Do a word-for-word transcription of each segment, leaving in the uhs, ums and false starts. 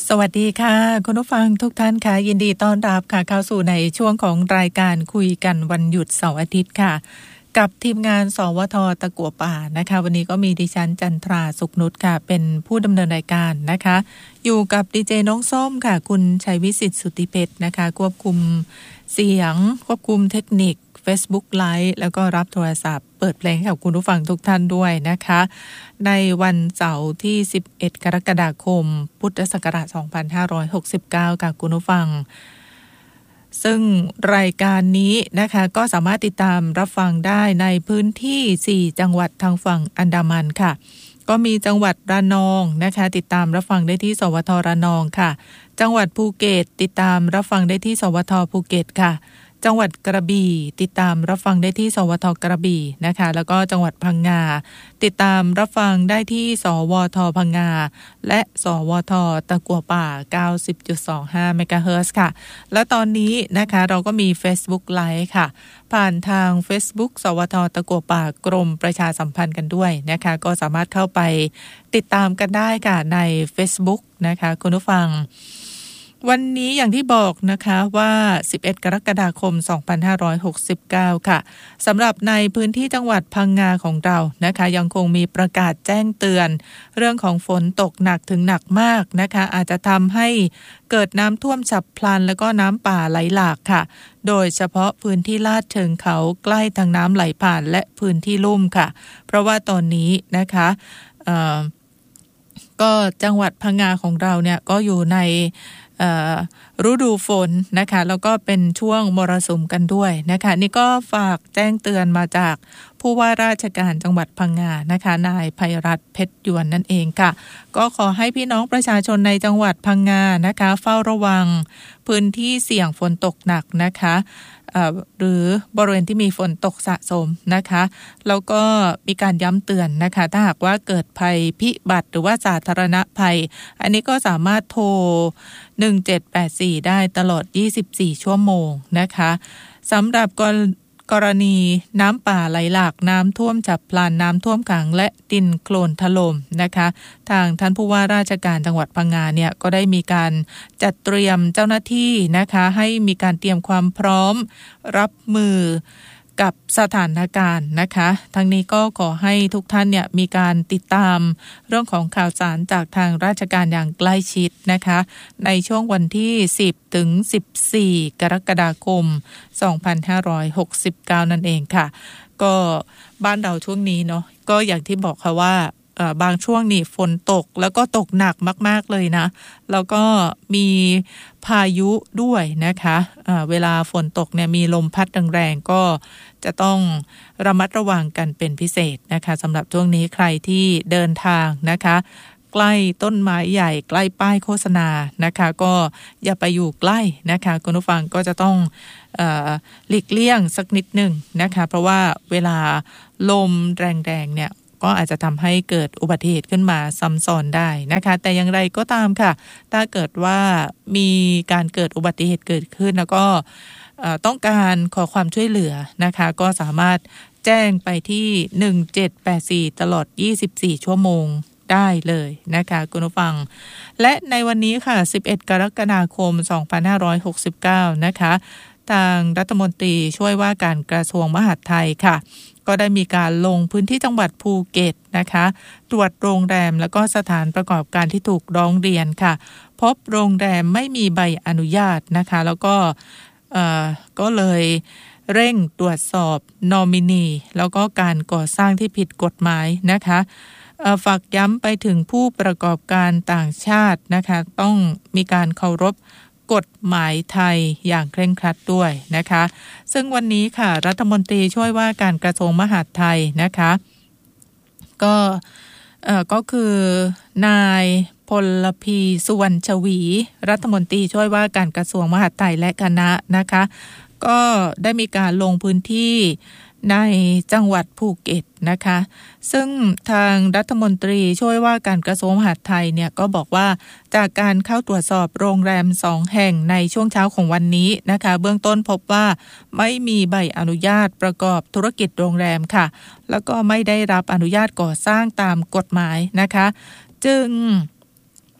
สวัสดีค่ะคุณผู้ฟังทุกท่านค่ะยินดีต้อนรับค่ะเข้าสู่ในช่วงของรายการคุยกันวันหยุดเสาร์อาทิตย์ค่ะกับทีมงานสวทตะกั่วป่านะคะวันนี้ก็มีดิฉันจันทราสุขนุชค่ะเป็นผู้ดำเนินรายการนะคะอยู่กับดีเจน้องส้มค่ะคุณชัยวิสิทธิ์สุทธิเพชรนะคะควบคุมเสียงควบคุมเทคนิค Facebook Live แล้วก็รับโทรศัพท์เปิดเพลงให้กับคุณผู้ฟังทุกท่านด้วยนะคะในวันเสาร์ที่สิบเอ็ดกรกฎาคมพุทธศักราชสองพันห้าร้อยหกสิบเก้าค่ะคุณผู้ฟังซึ่งรายการนี้นะคะก็สามารถติดตามรับฟังได้ในพื้นที่สี่จังหวัดทางฝั่งอันดามันค่ะก็มีจังหวัดระนองนะคะติดตามรับฟังได้ที่สวทระนองค่ะจังหวัดภูเก็ตติดตามรับฟังได้ที่สวทภูเก็ตค่ะจังหวัดกระบี่ติดตามรับฟังได้ที่สวทกระบี่นะคะแล้วก็จังหวัดพังงาติดตามรับฟังได้ที่สวทพังงาและสวทตะกั่วป่า เก้าสิบจุดสองห้า เมกะเฮิรตซ์ค่ะและตอนนี้นะคะเราก็มี Facebook Live ค่ะผ่านทาง Facebook สวทตะกั่วป่ากรมประชาสัมพันธ์กันด้วยนะคะก็สามารถเข้าไปติดตามกันได้ค่ะใน Facebook นะคะคุณผู้ฟังวันนี้อย่างที่บอกนะคะว่าสิบเอ็ดกรกฎาคมสองพันห้าร้อยหกสิบเก้าค่ะสำหรับในพื้นที่จังหวัดพังงาของเรานะคะยังคงมีประกาศแจ้งเตือนเรื่องของฝนตกหนักถึงหนักมากนะคะอาจจะทำให้เกิดน้ำท่วมฉับพลันแล้วก็น้ำป่าไหลหลากค่ะโดยเฉพาะพื้นที่ลาดเชิงเขาใกล้ทางน้ำไหลผ่านและพื้นที่ลุ่มค่ะเพราะว่าตอนนี้นะคะเอ่อก็จังหวัดพังงาของเราเนี่ยก็อยู่ในฤดูฝนนะคะแล้วก็เป็นช่วงมรสุมกันด้วยนะคะนี่ก็ฝากแจ้งเตือนมาจากผู้ว่าราชการจังหวัดพังงานะคะนายไพรัตน์เพชรยวนนั่นเองค่ะก็ขอให้พี่น้องประชาชนในจังหวัดพังงานะคะเฝ้าระวังพื้นที่เสี่ยงฝนตกหนักนะคะหรือบริเวณที่มีฝนตกสะสมนะคะแล้วก็มีการย้ำเตือนนะคะถ้าหากว่าเกิดภัยพิบัติหรือว่าสาธารณภัยอันนี้ก็สามารถโทรหนึ่งเจ็ดแปดสี่ได้ตลอดยี่สิบสี่ชั่วโมงนะคะสำหรับกรกรณีน้ำป่าไหลหลากน้ำท่วมฉับพลันน้ำท่วมขังและดินโคลนถล่มนะคะทางท่านผู้ว่าราชการจังหวัดพังงาเนี่ยก็ได้มีการจัดเตรียมเจ้าหน้าที่นะคะให้มีการเตรียมความพร้อมรับมือกับสถานการณ์นะคะทั้งนี้ก็ขอให้ทุกท่านเนี่ยมีการติดตามเรื่องของข่าวสารจากทางราชการอย่างใกล้ชิดนะคะในช่วงวันที่สิบถึงสิบสี่กรกฎาคมสองพันห้าร้อยหกสิบเก้านั่นเองค่ะก็บ้านเราช่วงนี้เนาะก็อย่างที่บอกค่ะว่าบางช่วงนี่ฝนตกแล้วก็ตกหนักมากๆเลยนะแล้วก็มีพายุด้วยนะคะะเวลาฝนตกเนี่ยมีลมพัดแรงๆก็จะต้องระมัดระวังกันเป็นพิเศษนะคะสำหรับช่วงนี้ใครที่เดินทางนะคะใกล้ต้นไม้ใหญ่ใกล้ป้ายโฆษณานะคะก็อย่าไปอยู่ใกล้นะคะคุณผู้ฟังก็จะต้องเอ่อหลีกเลี่ยงสักนิดหนึ่งนะคะเพราะว่าเวลาลมแรงๆเนี่ยก็อาจจะทำให้เกิดอุบัติเหตุขึ้นมาซ้ำซ้อนได้นะคะแต่อย่างไรก็ตามค่ะถ้าเกิดว่ามีการเกิดอุบัติเหตุเกิดขึ้นแล้วก็ต้องการขอความช่วยเหลือนะคะก็สามารถแจ้งไปที่หนึ่งเจ็ดแปดสี่ตลอดยี่สิบสี่ชั่วโมงได้เลยนะคะคุณผู้ฟังและในวันนี้ค่ะสิบเอ็ดกรกฎาคมสองพันห้าร้อยหกสิบเก้านะคะทางรัฐมนตรีช่วยว่าการกระทรวงมหาดไทยค่ะก็ได้มีการลงพื้นที่จังหวัดภูเก็ตนะคะตรวจโรงแรมแล้วก็สถานประกอบการที่ถูกร้องเรียนค่ะพบโรงแรมไม่มีใบอนุญาตนะคะแล้วก็เอ่อก็เลยเร่งตรวจสอบนอมินีแล้วก็การก่อสร้างที่ผิดกฎหมายนะคะฝากย้ำไปถึงผู้ประกอบการต่างชาตินะคะต้องมีการเคารพกฎหมายไทยอย่างเคร่งครัดด้วยนะคะซึ่งวันนี้ค่ะรัฐมนตรีช่วยว่าการกระทรวงมหาดไทยนะคะก็เอ่อก็คือนายพลพีสุวรรณชวีรัฐมนตรีช่วยว่าการกระทรวงมหาดไทยและคณะนะคะก็ได้มีการลงพื้นที่ในจังหวัดภูเก็ตนะคะซึ่งทางรัฐมนตรีช่วยว่าการกระทรวงมหาดไทยเนี่ยก็บอกว่าจากการเข้าตรวจสอบโรงแรมสองแห่งในช่วงเช้าของวันนี้นะคะเบื้องต้นพบว่าไม่มีใบอนุญาตประกอบธุรกิจโรงแรมค่ะแล้วก็ไม่ได้รับอนุญาตก่อสร้างตามกฎหมายนะคะจึง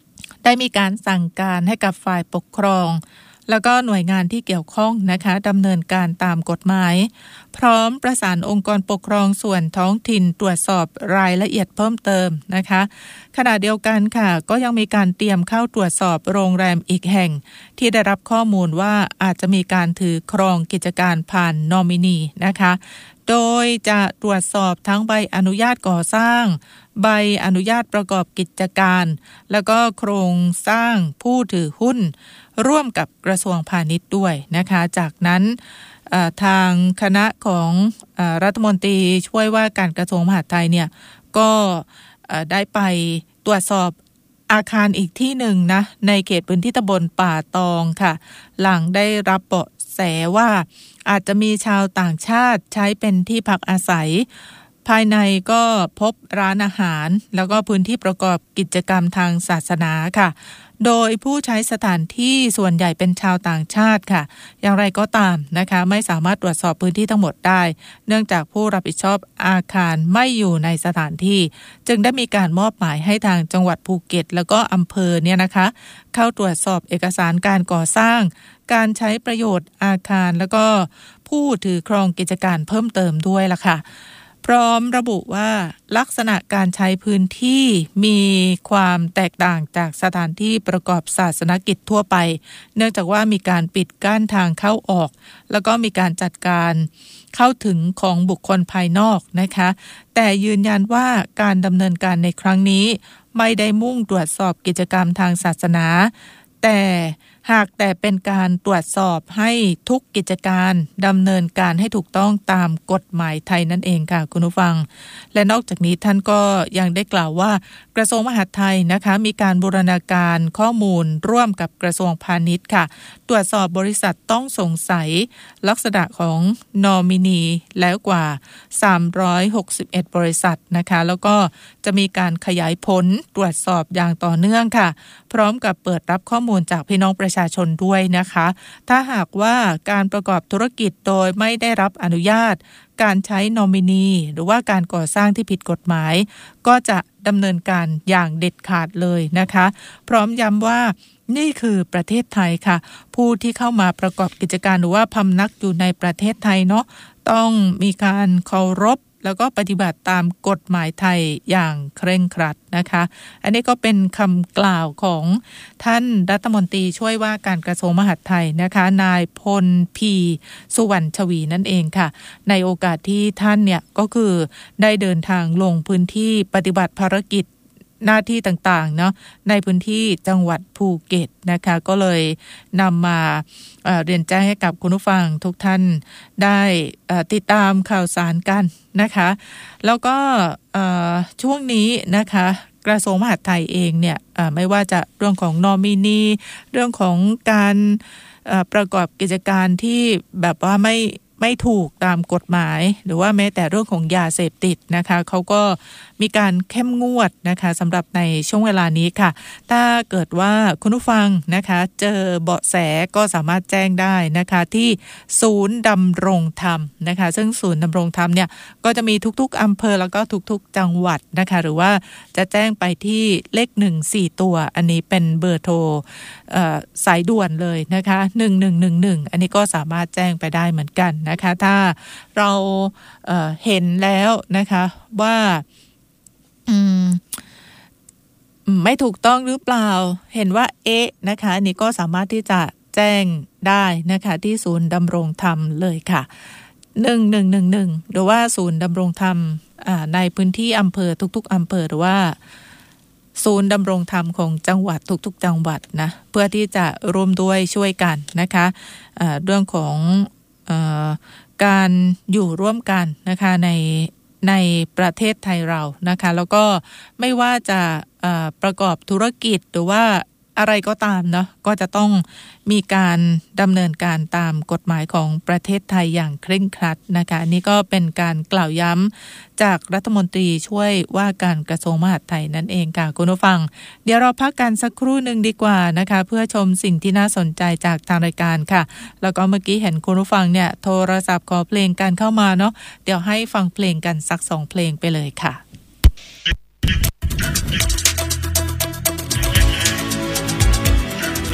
ได้มีการสั่งการให้กับฝ่ายปกครองแล้วก็หน่วยงานที่เกี่ยวข้องนะคะดำเนินการตามกฎหมายพร้อมประสานองค์กรปกครองส่วนท้องถิ่นตรวจสอบรายละเอียดเพิ่มเติมนะคะขณะเดียวกันค่ะก็ยังมีการเตรียมเข้าตรวจสอบโรงแรมอีกแห่งที่ได้รับข้อมูลว่าอาจจะมีการถือครองกิจการผ่านนอมินีนะคะโดยจะตรวจสอบทั้งใบอนุญาตก่อสร้างใบอนุญาตประกอบกิจการแล้วก็โครงสร้างผู้ถือหุ้นร่วมกับกระทรวงพาณิชย์ด้วยนะคะจากนั้นทางคณะของรัฐมนตรีช่วยว่าการกระทรวงมหาดไทยเนี่ยก็ได้ไปตรวจสอบอาคารอีกที่หนึ่งนะในเขตพื้นที่ตำบลป่าตองค่ะหลังได้รับเบาะแสว่าอาจจะมีชาวต่างชาติใช้เป็นที่พักอาศัยภายในก็พบร้านอาหารแล้วก็พื้นที่ประกอบกิจกรรมทางศาสนาค่ะโดยผู้ใช้สถานที่ส่วนใหญ่เป็นชาวต่างชาติค่ะอย่างไรก็ตามนะคะไม่สามารถตรวจสอบพื้นที่ทั้งหมดได้เนื่องจากผู้รับผิดชอบอาคารไม่อยู่ในสถานที่จึงได้มีการมอบหมายให้ทางจังหวัดภูเก็ตแล้วก็อำเภอเนี่ยนะคะเข้าตรวจสอบเอกสารการก่อสร้างการใช้ประโยชน์อาคารแล้วก็ผู้ถือครองกิจการเพิ่มเติมด้วยล่ะค่ะพร้อมระบุว่าลักษณะการใช้พื้นที่มีความแตกต่างจากสถานที่ประกอบศาสนกิจทั่วไปเนื่องจากว่ามีการปิดกั้นทางเข้าออกแล้วก็มีการจัดการเข้าถึงของบุคคลภายนอกนะคะแต่ยืนยันว่าการดำเนินการในครั้งนี้ไม่ได้มุ่งตรวจสอบกิจกรรมทางศาสนาแต่หากแต่เป็นการตรวจสอบให้ทุกกิจการดำเนินการให้ถูกต้องตามกฎหมายไทยนั่นเองค่ะคุณผู้ฟังและนอกจากนี้ท่านก็ยังได้กล่าวว่ากระทรวงมหาดไทยนะคะมีการบูรณาการข้อมูลร่วมกับกระทรวงพาณิชย์ค่ะตรวจสอบบริษัทต้องสงสัยลักษณะของนอมินีแล้วกว่าสามร้อยหกสิบเอ็ดบริษัทนะคะแล้วก็จะมีการขยายผลตรวจสอบอย่างต่อเนื่องค่ะพร้อมกับเปิดรับข้อมูลจากพี่น้องประชาชนด้วยนะคะถ้าหากว่าการประกอบธุรกิจโดยไม่ได้รับอนุญาตการใช้นอมินีหรือว่าการก่อสร้างที่ผิดกฎหมายก็จะดำเนินการอย่างเด็ดขาดเลยนะคะพร้อมย้ำว่านี่คือประเทศไทยค่ะผู้ที่เข้ามาประกอบกิจการหรือว่าพำนักอยู่ในประเทศไทยเนาะต้องมีการเคารพแล้วก็ปฏิบัติตามกฎหมายไทยอย่างเคร่งครัดนะคะอันนี้ก็เป็นคำกล่าวของท่านรัฐมนตรีช่วยว่าการกระทรวงมหาดไทยนะคะนายพลพีสุวรรณชวีนั่นเองค่ะในโอกาสที่ท่านเนี่ยก็คือได้เดินทางลงพื้นที่ปฏิบัติภารกิจหน้าที่ต่างๆเนาะในพื้นที่จังหวัดภูเก็ตนะคะก็เลยนำมาเอ่อเรียนแจ้งให้กับคุณผู้ฟังทุกท่านได้เอ่อติดตามข่าวสารกันนะคะแล้วก็เอ่อช่วงนี้นะคะกระทรวงมหาดไทยเองเนี่ยเอ่อไม่ว่าจะเรื่องของนอมินีเรื่องของการเอ่อประกอบกิจการที่แบบว่าไม่ไม่ถูกตามกฎหมายหรือว่าแม้แต่เรื่องของยาเสพติดนะคะเขาก็มีการเข้มงวดนะคะสำหรับในช่วงเวลานี้ค่ะถ้าเกิดว่าคุณผู้ฟังนะคะเจอเบาะแสก็สามารถแจ้งได้นะคะที่ศูนย์ดำรงธรรมนะคะซึ่งศูนย์ดำรงธรรมเนี่ยก็จะมีทุกๆอำเภอแล้วก็ทุกๆจังหวัดนะคะหรือว่าจะแจ้งไปที่เลขหนึ่งสี่ตัวอันนี้เป็นเบอร์โทรสายด่วนเลยนะคะหนึ่งหนึ่งหนึ่งหนึ่งอันนี้ก็สามารถแจ้งไปได้เหมือนกันนะคะถ้าเราเอ่อเห็นแล้วนะคะว่าอืมไม่ถูกต้องหรือเปล่าเห็นว่าเอ๊ะนะคะอันนี้ก็สามารถที่จะแจ้งได้นะคะที่ศูนย์ดำรงธรรมเลยค่ะหนึ่งหนึ่งหนึ่งหนึ่งหรือว่าศูนย์ดำรงธรรมในพื้นที่อำเภอทุกๆอำเภอหรือว่าศูนย์ดำรงธรรมของจังหวัดทุกๆจังหวัดนะเพื่อที่จะร่วมด้วยช่วยกันนะคะะเรื่องของเอ่อการอยู่ร่วมกันนะคะในในประเทศไทยเรานะคะแล้วก็ไม่ว่าจะประกอบธุรกิจหรือว่าอะไรก็ตามเนาะก็จะต้องมีการดำเนินการตามกฎหมายของประเทศไทยอย่างเคร่งครัดนะคะนี่ก็เป็นการกล่าวย้ำจากรัฐมนตรีช่วยว่าการกระทรวงมหาดไทยนั่นเองค่ะคุณผู้ฟังเดี๋ยวเราพักกันสักครู่หนึ่งดีกว่านะคะเพื่อชมสิ่งที่น่าสนใจจากทางรายการค่ะแล้วก็เมื่อกี้เห็นคุณผู้ฟังเนี่ยโทรศัพท์ขอเพลงกันเข้ามาเนาะเดี๋ยวให้ฟังเพลงกันสักสองเพลงไปเลยค่ะ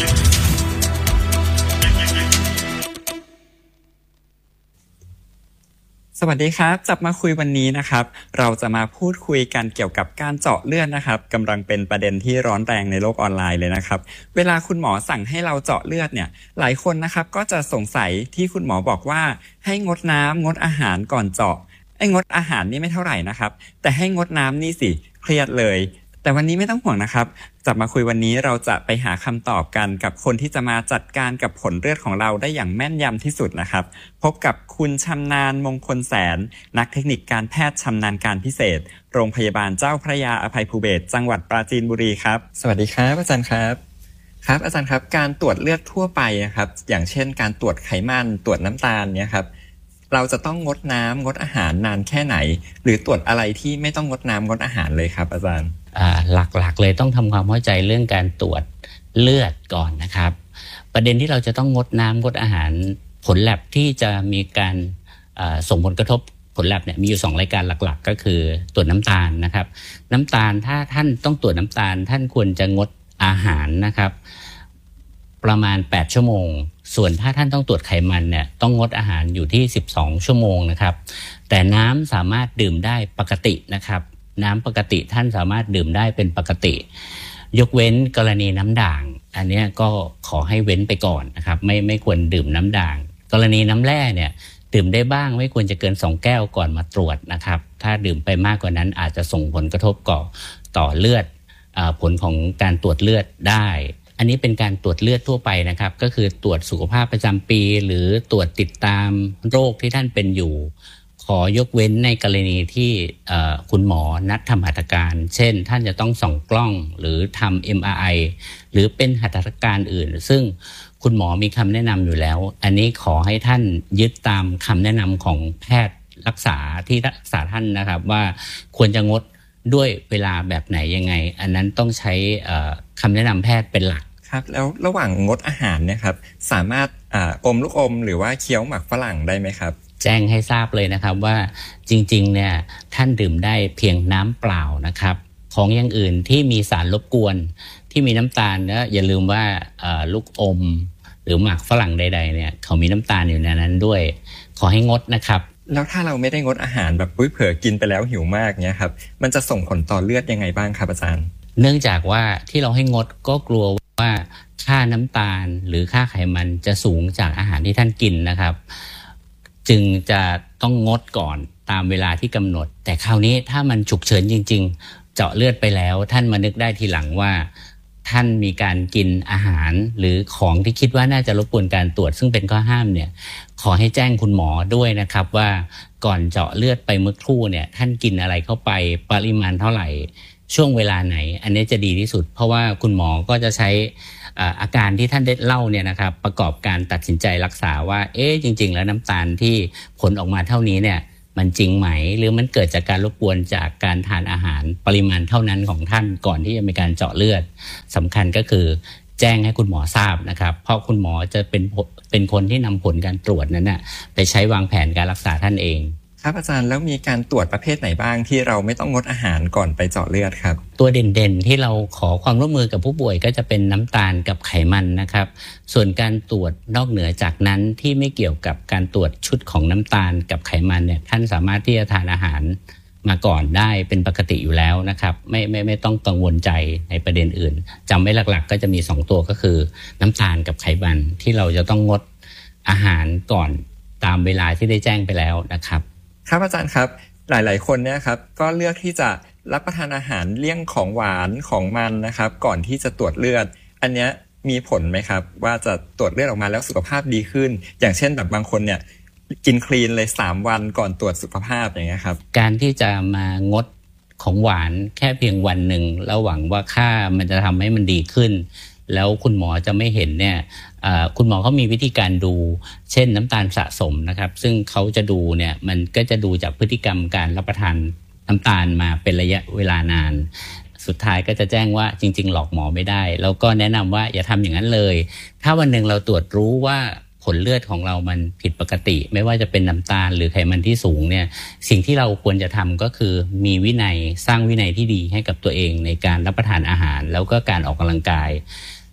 สวัสดีครับจับมาคุยวันนี้นะครับเราจะมาพูดคุยกันเกี่ยวกับการเจาะเลือดนะครับกำลังเป็นประเด็นที่ร้อนแรงในโลกออนไลน์เลยนะครับเวลาคุณหมอสั่งให้เราเจาะเลือดเนี่ยหลายคนนะครับก็จะสงสัยที่คุณหมอบอกว่าให้งดน้ำงดอาหารก่อนเจาะไอ้งดอาหารนี่ไม่เท่าไหร่นะครับแต่ให้งดน้ำนี่สิเครียดเลยแต่วันนี้ไม่ต้องห่วงนะครับจับมาคุยวันนี้เราจะไปหาคำตอบกันกับคนที่จะมาจัดการกับผลเลือดของเราได้อย่างแม่นยำที่สุดนะครับพบกับคุณชำนาญมงคลแสนนักเทคนิคการแพทย์ชำนาญการพิเศษโรงพยาบาลเจ้าพระยาอภัยภูเบศรจังหวัดปราจีนบุรีครับสวัสดีครับอาจารย์ครับครับอาจารย์ครับการตรวจเลือดทั่วไปนะครับอย่างเช่นการตรวจไขมันตรวจน้ำตาลเนี่ยครับเราจะต้องงดน้ำงดอาหารนานแค่ไหนหรือตรวจอะไรที่ไม่ต้องงดน้ำงดอาหารเลยครับอาจารย์หลักๆเลยต้องทำความเข้าใจเรื่องการตรวจเลือดก่อนนะครับประเด็นที่เราจะต้องงดน้ำงดอาหารผลแลบที่จะมีการส่งผลกระทบผลแลบเนี่ยมีอยู่สองรายการหลักๆก็คือตรวจน้ำตาลนะครับน้ำตาลถ้าท่านต้องตรวจน้ำตาลท่านควรจะงดอาหารนะครับประมาณแปดชั่วโมงส่วนถ้าท่านต้องตรวจไขมันเนี่ยต้องงดอาหารอยู่ที่สิบสองชั่วโมงนะครับแต่น้ำสามารถดื่มได้ปกตินะครับน้ำปกติท่านสามารถดื่มได้เป็นปกติยกเว้นกรณีน้ำด่างอันนี้ก็ขอให้เว้นไปก่อนนะครับไม่ไม่ควรดื่มน้ำด่างกรณีน้ำแร่เนี่ยดื่มได้บ้างไม่ควรจะเกินสองแก้วก่อนมาตรวจนะครับถ้าดื่มไปมากกว่านั้นอาจจะส่งผลกระทบต่อต่อเลือดผลของการตรวจเลือดได้อันนี้เป็นการตรวจเลือดทั่วไปนะครับก็คือตรวจสุขภาพประจำปีหรือตรวจติดตามโรคที่ท่านเป็นอยู่ขอยกเว้นในกรณีที่คุณหมอนัดทำหัตถการเช่นท่านจะต้องส่องกล้องหรือทำ เอ็ม อาร์ ไอ หรือเป็นหัตถการอื่นซึ่งคุณหมอมีคำแนะนำอยู่แล้วอันนี้ขอให้ท่านยึดตามคำแนะนำของแพทย์รักษาที่รักษาท่านนะครับว่าควรจะงดด้วยเวลาแบบไหนยังไงอันนั้นต้องใช้คำแนะนำแพทย์เป็นหลักครับแล้วระหว่างงดอาหารเนี่ยครับสามารถอมลูกอมหรือว่าเคี้ยวหมากฝรั่งได้ไหมครับแจ้งให้ทราบเลยนะครับว่าจริงๆเนี่ยท่านดื่มได้เพียงน้ำเปล่านะครับของอย่างอื่นที่มีสารรบกวนที่มีน้ำตาลนะอย่าลืมว่าลูกอมหรือหมากฝรั่งใดๆเนี่ยเขามีน้ำตาลอยู่ในนั้นด้วยขอให้งดนะครับแล้วถ้าเราไม่ได้งดอาหารแบบปุ้ยเผลอกินไปแล้วหิวมากเนี่ยครับมันจะส่งผลต่อเลือดยังไงบ้างครับอาจารย์เนื่องจากว่าที่เราให้งดก็กลัวว่าค่าน้ำตาลหรือค่าไขมันจะสูงจากอาหารที่ท่านกินนะครับจึงจะต้องงดก่อนตามเวลาที่กำหนดแต่คราวนี้ถ้ามันฉุกเฉินจริงๆเจาะเลือดไปแล้วท่านมานึกได้ทีหลังว่าท่านมีการกินอาหารหรือของที่คิดว่าน่าจะรบกวนการตรวจซึ่งเป็นข้อห้ามเนี่ยขอให้แจ้งคุณหมอด้วยนะครับว่าก่อนเจาะเลือดไปเมื่อครู่เนี่ยท่านกินอะไรเข้าไปปริมาณเท่าไหร่ช่วงเวลาไหนอันนี้จะดีที่สุดเพราะว่าคุณหมอก็จะใช้อาการที่ท่านได้เล่าเนี่ยนะครับประกอบการตัดสินใจรักษาว่าเอ๊ะจริงๆแล้วน้ำตาลที่ผลออกมาเท่านี้เนี่ยมันจริงไหมหรือมันเกิดจากการรบกวนจากการทานอาหารปริมาณเท่านั้นของท่านก่อนที่จะมีการเจาะเลือดสำคัญก็คือแจ้งให้คุณหมอทราบนะครับเพราะคุณหมอจะเป็นเป็นคนที่นำผลการตรวจนั้นนะไปใช้วางแผนการรักษาท่านเองครับอาจารย์แล้วมีการตรวจประเภทไหนบ้างที่เราไม่ต้องงดอาหารก่อนไปเจาะเลือดครับตัวเด่นๆที่เราขอความร่วมมือกับผู้ป่วยก็จะเป็นน้ำตาลกับไขมันนะครับส่วนการตรวจนอกเหนือจากนั้นที่ไม่เกี่ยวกับการตรวจชุดของน้ำตาลกับไขมันเนี่ยท่านสามารถที่จะทานอาหารมาก่อนได้เป็นปกติอยู่แล้วนะครับไม่ไม่ไม่ต้องกังวลใจในประเด็นอื่นจำไว้หลักๆก็จะมีสองตัวก็คือน้ำตาลกับไขมันที่เราจะต้องงดอาหารก่อนตามเวลาที่ได้แจ้งไปแล้วนะครับครับอาจารย์ครับหลายๆคนเนี่ยครับก็เลือกที่จะรับประทานอาหารเลี่ยงของหวานของมันนะครับก่อนที่จะตรวจเลือดอันนี้มีผลไหมครับว่าจะตรวจเลือดออกมาแล้วสุขภาพดีขึ้นอย่างเช่นแบบบางคนเนี่ยกินคลีนเลยสามวันก่อนตรวจสุขภาพอย่างเงี้ยครับการที่จะมางดของหวานแค่เพียงวันหนึ่งแล้วหวังว่าค่ามันจะทำให้มันดีขึ้นแล้วคุณหมอจะไม่เห็นเนี่ยคุณหมอเขามีวิธีการดูเช่นน้ำตาลสะสมนะครับซึ่งเขาจะดูเนี่ยมันก็จะดูจากพฤติกรรมการรับประทานน้ำตาลมาเป็นระยะเวลานานสุดท้ายก็จะแจ้งว่าจริงๆหลอกหมอไม่ได้แล้วก็แนะนำว่าอย่าทำอย่างนั้นเลยถ้าวันหนึ่งเราตรวจรู้ว่าผลเลือดของเรามันผิดปกติไม่ว่าจะเป็นน้ำตาลหรือไขมันที่สูงเนี่ยสิ่งที่เราควรจะทำก็คือมีวินัยสร้างวินัยที่ดีให้กับตัวเองในการรับประทานอาหารแล้วก็การออกกำลังกาย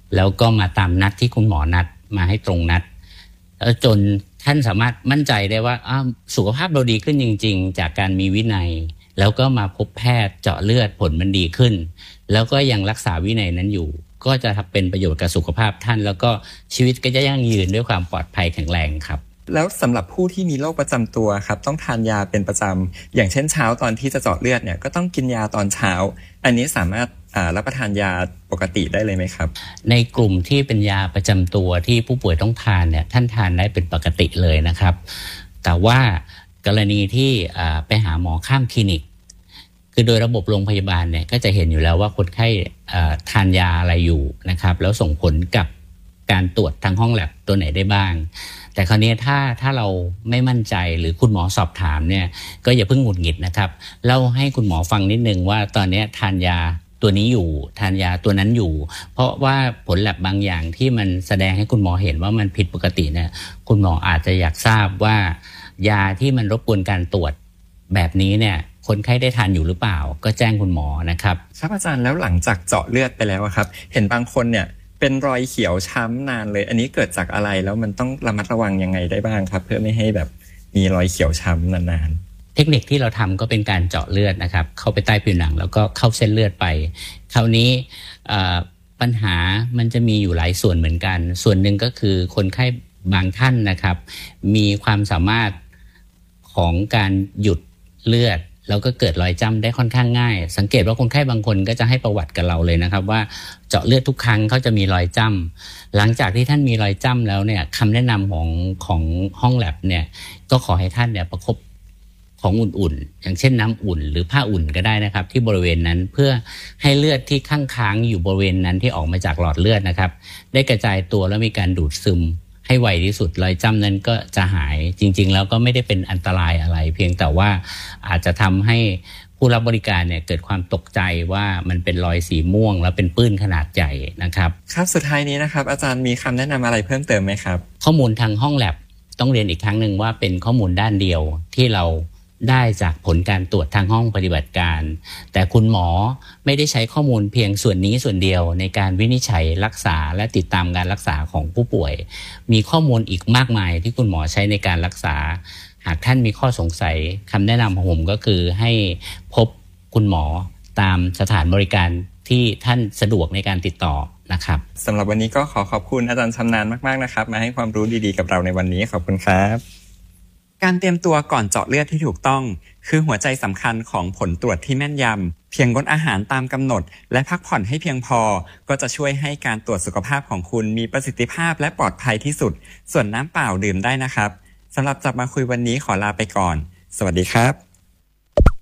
แล้วก็มาตามนัดที่คุณหมอนัดมาให้ตรงนัดแล้วจนท่านสามารถมั่นใจได้ว่าสุขภาพเราดีขึ้นจริงๆจากการมีวินัยแล้วก็มาพบแพทย์เจาะเลือดผลมันดีขึ้นแล้วก็ยังรักษาวินัยนั้นอยู่ก็จะเป็นประโยชน์กับสุขภาพท่านแล้วก็ชีวิตก็จะยั่งยืนด้วยความปลอดภัยแข็งแรงครับแล้วสำหรับผู้ที่มีโรคประจำตัวครับต้องทานยาเป็นประจำอย่างเช่นเช้าตอนที่จะเจาะเลือดเนี่ยก็ต้องกินยาตอนเช้าอันนี้สามารถรับประทานยาปกติได้เลยไหมครับในกลุ่มที่เป็นยาประจำตัวที่ผู้ป่วยต้องทานเนี่ยท่านทานได้เป็นปกติเลยนะครับแต่ว่ากรณีที่ไปหาหมอข้ามคลินิกคือโดยระบบโรงพยาบาลเนี่ยก็จะเห็นอยู่แล้วว่าคนไข้ทานยาอะไรอยู่นะครับแล้วส่งผลกับการตรวจทางห้องแลบตัวไหนได้บ้างแต่คราวนี้ถ้าถ้าเราไม่มั่นใจหรือคุณหมอสอบถามเนี่ยก็อย่าเพิ่งหงุดหงิดนะครับเล่าให้คุณหมอฟังนิดนึงว่าตอนนี้ทานยาตัวนี้อยู่ทานยาตัวนั้นอยู่เพราะว่าผลแลบบางอย่างที่มันแสดงให้คุณหมอเห็นว่ามันผิดปกติเนี่ยคุณหมออาจจะอยากทราบว่ายาที่มันรบกวนการตรวจแบบนี้เนี่ยคนไข้ได้ทานอยู่หรือเปล่าก็แจ้งคุณหมอนะครับครับอาจารย์แล้วหลังจากเจาะเลือดไปแล้วครับเห็นบางคนเนี่ยเป็นรอยเขียวช้ำนานเลยอันนี้เกิดจากอะไรแล้วมันต้องระมัดระวังยังไงได้บ้างครับเพื่อไม่ให้แบบมีรอยเขียวช้ำนานๆเทคนิคที่เราทำก็เป็นการเจาะเลือดนะครับเข้าไปใต้ผิวหนังแล้วก็เข้าเส้นเลือดไปคราวนี้ปัญหามันจะมีอยู่หลายส่วนเหมือนกันส่วนหนึ่งก็คือคนไข้บางท่านนะครับมีความสามารถของการหยุดเลือดแล้วก็เกิดรอยจ้ำได้ค่อนข้างง่ายสังเกตว่าคนไข้บางคนก็จะให้ประวัติกับเราเลยนะครับว่าเจาะเลือดทุกครั้งเขาจะมีรอยจ้ำหลังจากที่ท่านมีรอยจ้ำแล้วเนี่ยคำแนะนำของของห้องแลบเนี่ยก็ขอให้ท่านเนี่ยประคบของอุ่นๆอย่างเช่นน้ำอุ่นหรือผ้าอุ่นก็ได้นะครับที่บริเวณนั้นเพื่อให้เลือดที่ค้างๆอยู่บริเวณนั้นที่ออกมาจากหลอดเลือดนะครับได้กระจายตัวแล้วมีการดูดซึมให้ไวที่สุดรอยจ้ำนั้นก็จะหายจริงๆแล้วก็ไม่ได้เป็นอันตรายอะไรเพียงแต่ว่าอาจจะทำให้ผู้รับบริการเนี่ยเกิดความตกใจว่ามันเป็นรอยสีม่วงแล้วเป็นปื้นขนาดใหญ่นะครับครับสุดท้ายนี้นะครับอาจารย์มีคำแนะนำอะไรเพิ่มเติมไหมครับข้อมูลทางห้องแลบต้องเรียนอีกครั้งหนึ่งว่าเป็นข้อมูลด้านเดียวที่เราได้จากผลการตรวจทางห้องปฏิบัติการแต่คุณหมอไม่ได้ใช้ข้อมูลเพียงส่วนนี้ส่วนเดียวในการวินิจฉัยรักษาและติดตามการรักษาของผู้ป่วยมีข้อมูลอีกมากมายที่คุณหมอใช้ในการรักษาหากท่านมีข้อสงสัยคำแนะนำของผมก็คือให้พบคุณหมอตามสถานบริการที่ท่านสะดวกในการติดต่อนะครับสำหรับวันนี้ก็ขอขอบคุณอาจารย์ชำนาญมากๆนะครับมาให้ความรู้ดีๆกับเราในวันนี้ขอบคุณครับการเตรียมตัวก่อนเจาะเลือดที่ถูกต้องคือหัวใจสำคัญของผลตรวจที่แม่นยำเพียงงดอาหารตามกำหนดและพักผ่อนให้เพียงพอก็จะช่วยให้การตรวจสุขภาพของคุณมีประสิทธิภาพและปลอดภัยที่สุดส่วนน้ำเปล่าดื่มได้นะครับสำหรับจับมาคุยวันนี้ขอลาไปก่อนสวัสดีครับ